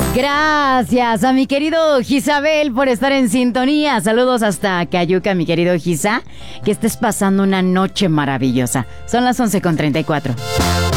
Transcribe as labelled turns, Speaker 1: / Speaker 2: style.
Speaker 1: Gracias a mi querido Gisabel por estar en sintonía. Saludos hasta Cayuca, mi querido Gisa. Que estés pasando una noche maravillosa. Son las 11:34.